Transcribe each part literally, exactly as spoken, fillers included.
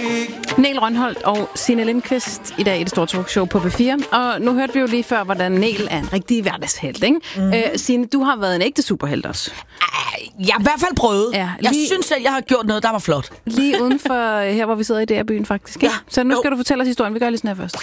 Niel Rønholdt og Signe Lindqvist i dag i det store talkshow på B fire. Og nu hørte vi jo lige før, hvordan Niel er en rigtig hverdagshelt, ikke? Mm. Øh, Signe, du har været en ægte superhelt også. Jeg har i hvert fald prøvet. Ja, lige, jeg synes selv, jeg har gjort noget, der var flot. Lige uden for her, hvor vi sidder i D R-byen faktisk. Ja. Så nu skal jo. du fortælle os historien. Vi gør lige sådan her først.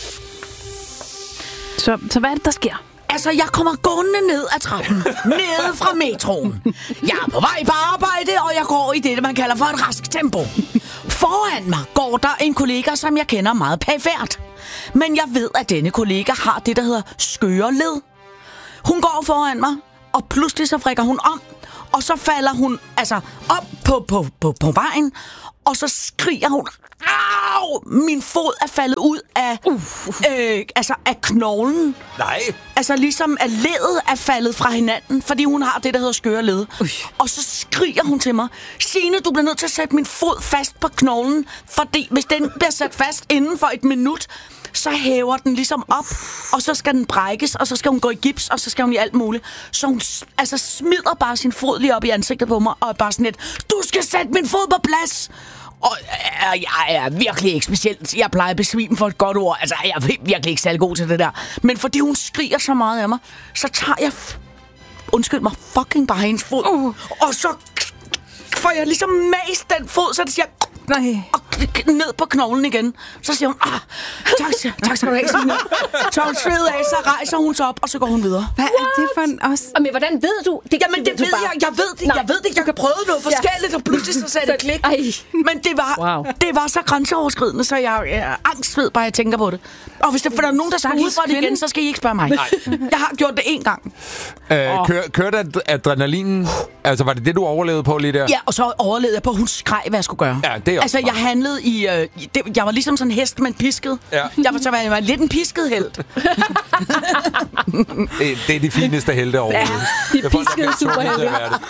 Så, så hvad er det, der sker? Altså, jeg kommer gående ned ad trappen. Nede fra metroen. Jeg er på vej på arbejde, og jeg går i det, man kalder for et rask tempo. Foran mig går der en kollega, som jeg kender meget perifert. Men jeg ved, at denne kollega har det, der hedder skøre led. Hun går foran mig, og pludselig så frikker hun om. Og så falder hun altså op på, på, på, på vejen, og så skriger hun, au, min fod er faldet ud af, uh, øh, altså af knoglen. Nej. Altså ligesom at leddet er faldet fra hinanden, fordi hun har det, der hedder skøre led. Uh. Og så skriger hun til mig, Signe, du bliver nødt til at sætte min fod fast på knoglen, fordi hvis den bliver sat fast inden for et minut, så hæver den ligesom op, og så skal den brækkes, og så skal hun gå i gips, og så skal hun i alt muligt. Så hun altså smider bare sin fod lige op i ansigtet på mig, og er bare sådan lidt, du skal sætte min fod på plads! Og øh, jeg er virkelig ikke specielt. Jeg plejer at besvime for et godt ord. Altså, jeg er virkelig ikke særlig god til det der. Men fordi hun skriger så meget af mig, så tager jeg, f- undskyld mig, fucking bare hendes fod. Uh. Og så får jeg ligesom mast den fod, så det siger, nej, og ned på knoglen igen. Så siger hun, ah, tak, tak skal du have, Signe. Så hun sveder af, så rejser hun sig op, og så går hun videre. Hvad er det for en os? Men hvordan ved du? Det, Jamen, det, det ved jeg. Jeg ved det. Jeg ved det. Jeg kan prøve noget forskelligt, ja. Og pludselig så sagde det klik. Ej. Men det var, wow. det var så grænseoverskridende, så jeg er angstved, bare jeg tænker på det. Og hvis der, for der er nogen, der skal ud fra det igen, så skal I ikke spørge mig. Nej. Jeg har gjort det én gang. Øh, oh. kør, kørte ad- adrenalinen? Altså, var det det, du overlevede på lige der? Ja, og så overlevede jeg på, at hun skreg, hvad jeg skulle gøre. Ja, det er altså, jeg handlede i... Øh, det, jeg var ligesom sådan en hest, men pisket. Ja. Jeg var så var jeg var lidt en pisket helt. det, det er de fineste helte overhovedet. Ja, de piskede superhelte.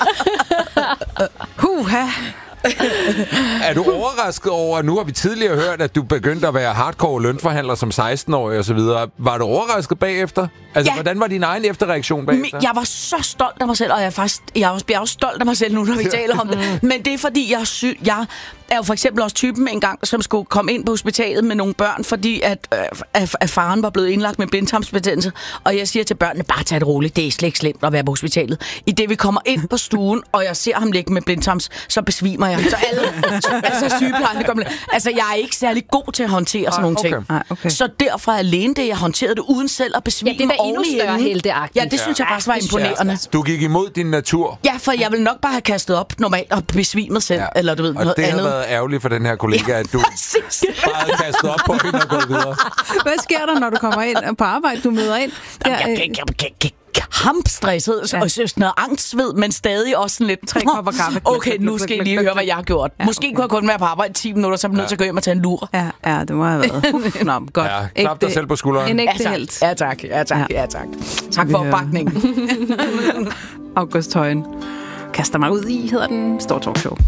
Huha. Er du overrasket over, nu har vi tidligere hørt, at du begyndte at være hardcore lønforhandler som seksten-årig og så videre. Var du overrasket bagefter? Altså, ja. Hvordan var din egen efterreaktion bagefter? Jeg var så stolt af mig selv, og jeg er faktisk jeg er også, jeg er også stolt af mig selv nu, når vi taler om det. Men det er fordi, jeg, sy- jeg er jo for eksempel også typen en gang, som skulle komme ind på hospitalet med nogle børn, fordi at, øh, at, at faren var blevet indlagt med blindtarmsbetændelse. Og jeg siger til børnene, bare tag det roligt, det er slet ikke slemt at være på hospitalet. I det vi kommer ind på stuen, og jeg ser ham ligge med blindtarms, så besvimer jeg. Så alle, altså sygeplejerne kommer. Altså, jeg er ikke særlig god til at håndtere sådan nogle ting. Okay. Okay. Så derfor alene det, jeg håndterede det uden selv at besvime. Ja, det var endnu større helteagtigt. Ja, det synes jeg faktisk var imponerende. Du gik imod din natur. Ja, for jeg ville nok bare have kastet op normalt og besvimet selv, ja. Eller du ved, noget andet. Og det har været ærgerligt for den her kollega, ja, at du bare havde kastet op på hende og gået videre. Hvad sker der, når du kommer ind på arbejde, du møder ind? Jamen, jeg, jeg, jeg, jeg, jeg, hampstresset, ja. Og synes noget angstsved, men stadig også sådan lidt... Tre kopper kaffe. Okay, nu skal I lige høre, hvad jeg har gjort. Ja, Måske okay. kunne jeg kun være på arbejde i ti minutter, så er jeg nødt til at gå hjem og tage en lur. Ja, ja, det må have været. Uf, nå, godt. Ja, klap dig selv på skulderen. En ægte ja, helt. Ja, tak. Ja, tak. Ja, tak. Tak for opbakningen. August Højen kaster mig ud i, hedder den Stor Talkshow.